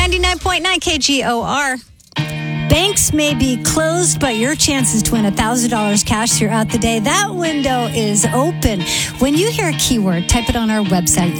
99.9 KGOR. Banks may be closed, but your chances to win $1,000 cash throughout the day, that window is open. When you hear a keyword, type it on our website.